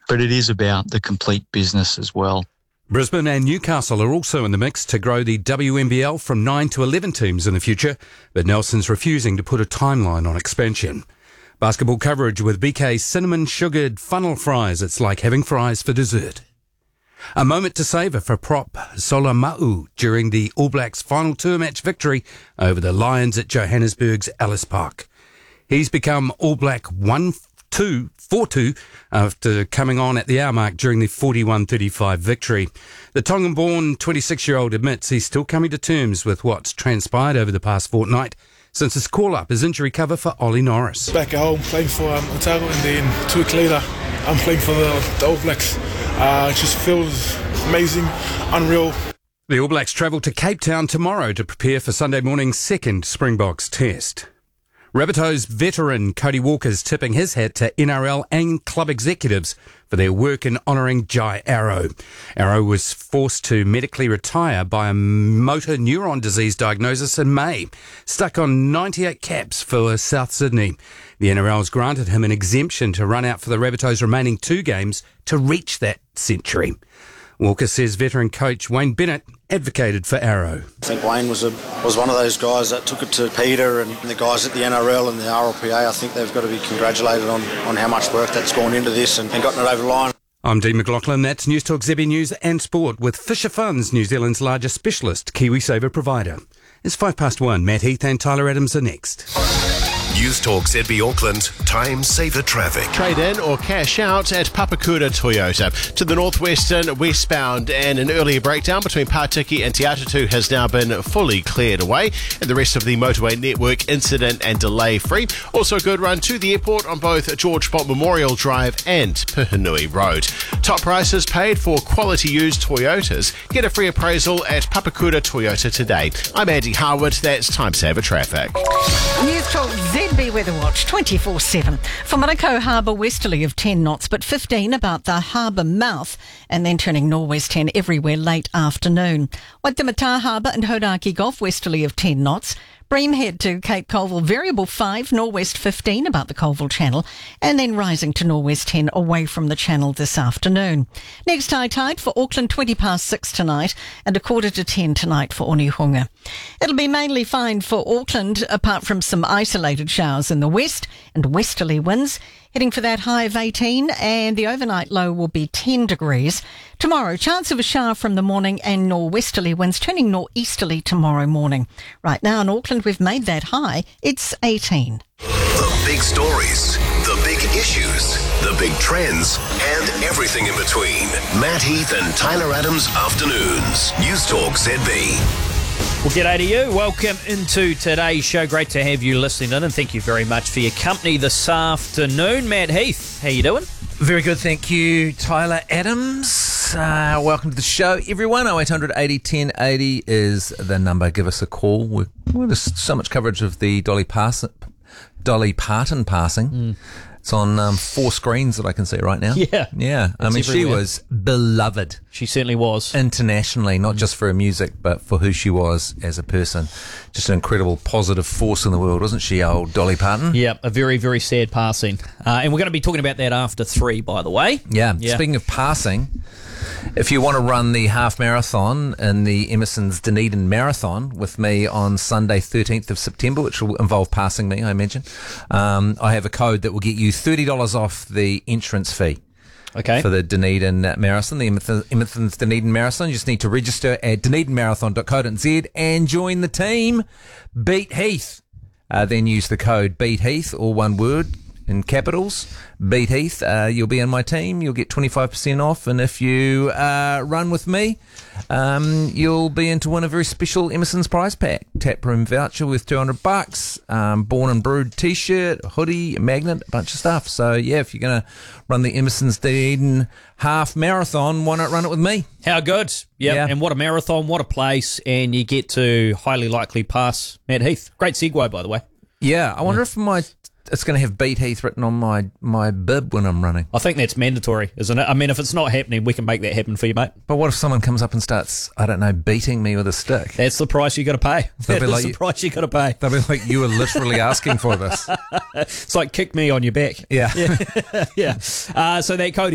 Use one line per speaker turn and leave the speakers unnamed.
but it is about the complete business as well.
Brisbane and Newcastle are also in the mix to grow the WNBL from 9 to 11 teams in the future, but Nelson's refusing to put a timeline on expansion. Basketball coverage with BK's cinnamon-sugared funnel fries. It's like having fries for dessert. A moment to savour for prop Solomau during the All Blacks' final tour match victory over the Lions at Johannesburg's Ellis Park. He's become All Black 4-2 after coming on at the hour mark during the 41-35 victory. The Tongan-born 26-year-old admits he's still coming to terms with what's transpired over the past fortnight since his call-up is injury cover for Ollie Norris.
Back at home playing for Otago, and then 2 weeks later I'm playing for the All Blacks. It just feels amazing, unreal.
The All Blacks travel to Cape Town tomorrow to prepare for Sunday morning's second Springboks test. Rabbitohs veteran Cody Walker's tipping his hat to NRL and club executives for their work in honouring Jai Arrow. Arrow was forced to medically retire by a motor neuron disease diagnosis in May, stuck on 98 caps for South Sydney. The NRL's granted him an exemption to run out for the Rabbitohs' remaining 2 games to reach that century. Walker says veteran coach Wayne Bennett advocated for Arrow.
I think Wayne was one of those guys that took it to Peter and the guys at the NRL and the RLPA. I think they've got to be congratulated on how much work that's gone into this and gotten it over the line.
I'm Dean McLaughlin. That's News Talk ZB News and Sport with Fisher Funds, New Zealand's largest specialist KiwiSaver provider. It's 1:05. Matt Heath and Tyler Adams are next.
News Talk ZB Auckland, time saver traffic.
Trade in or cash out at Papakura Toyota. To the northwestern, westbound, and an earlier breakdown between Patiki and Te Atatu has now been fully cleared away, and the rest of the motorway network incident and delay free. Also a good run to the airport on both George Bott Memorial Drive and Pihanui Road. Top prices paid for quality used Toyotas. Get a free appraisal at Papakura Toyota today. I'm Andy Harwood. That's time saver traffic.
News Talk ZB Weather Watch 24/7. For Manukau Harbour, westerly of 10 knots, but 15 about the harbour mouth, and then turning northwest 10 everywhere late afternoon. Waitemata Harbour and Hodaki Gulf, westerly of 10 knots. Breamhead to Cape Colville, variable 5, northwest 15 about the Colville Channel, and then rising to northwest 10 away from the Channel this afternoon. Next high tide for Auckland, 6:20 tonight, and 9:45 tonight for Onehunga. It'll be mainly fine for Auckland, apart from some isolated showers in the west and westerly winds, heading for that high of 18, and the overnight low will be 10 degrees. Tomorrow, chance of a shower from the morning and northwesterly winds turning northeasterly tomorrow morning. Right now in Auckland, we've made that high. It's 18.
The big stories, the big issues, the big trends, and everything in between. Matt Heath and Tyler Adams Afternoons. News Talk ZB.
Well, g'day to you. Welcome into today's show. Great to have you listening in, and thank you very much for your company this afternoon. Matt Heath, how you doing?
Very good, thank you, Tyler Adams. Welcome to the show, everyone. 0800 80 10 80 is the number. Give us a call. There's so much coverage of the Dolly Parton passing. It's on 4 screens that I can see right now. Yeah. I mean, she was beloved.
She certainly was.
Internationally, not just for her music, but for who she was as a person. Just an incredible positive force in the world, wasn't she, old Dolly Parton?
Yeah, a very, very sad passing. And we're going to be talking about that after 3, by the way.
Yeah. Speaking of passing, if you want to run the half marathon in the Emerson's Dunedin Marathon with me on Sunday 13th of September, which will involve passing me, I imagine, I have a code that will get you $30 off the entrance fee.
Okay.
For the Dunedin Marathon, the Emerson's Dunedin Marathon. You just need to register at dunedinmarathon.co.nz and join the team. Beat Heath. Then use the code Beat Heath, all one word, in capitals. Beat Heath. You'll be in my team. You'll get 25% off. And if you run with me, you'll be in to win a very special Emerson's prize pack. Taproom voucher worth $200. Born and Brewed t-shirt, a hoodie, a magnet, a bunch of stuff. So, yeah, if you're going to run the Emerson's Dunedin half marathon, why not run it with me?
How good. Yep. Yeah. And what a marathon, what a place. And you get to highly likely pass Matt Heath. Great segue, by the way.
Yeah. I wonder if it's going to have Beat Heath written on my bib when I'm running.
I think that's mandatory, isn't it? I mean, if it's not happening, we can make that happen for you, mate.
But what if someone comes up and starts, I don't know, beating me with a stick?
That's the price you got to pay. That's the price you got to pay.
They'll be like, you were literally asking for this.
It's like, kick me on your back.
Yeah.
Yeah. So that code